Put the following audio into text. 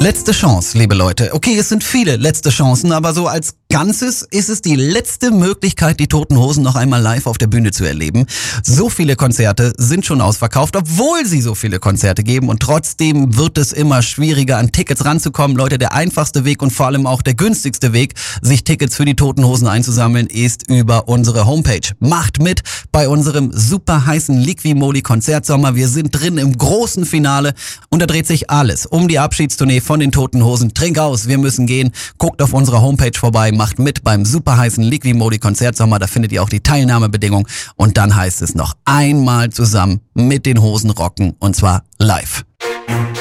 Letzte Chance, liebe Leute. Okay, es sind viele letzte Chancen, aber so als Ganzes ist es die letzte Möglichkeit, die Toten Hosen noch einmal live auf der Bühne zu erleben. So viele Konzerte sind schon ausverkauft, obwohl sie so viele Konzerte geben, und trotzdem wird es immer schwieriger, an Tickets ranzukommen. Leute, der einfachste Weg und vor allem auch der günstigste Weg, sich Tickets für die Toten Hosen einzusammeln, ist über unsere Homepage. Macht mit bei unserem super heißen Liqui-Moly Konzertsommer. Wir sind drin im großen Finale und da dreht sich alles um die Abschiedstournee von den Toten Hosen. Trink aus, wir müssen gehen. Guckt auf unserer Homepage vorbei, macht mit beim super heißen Liqui-Moly Konzertsommer. Da findet ihr auch die Teilnahmebedingungen. Und dann heißt es noch einmal zusammen mit den Hosen rocken, und zwar live.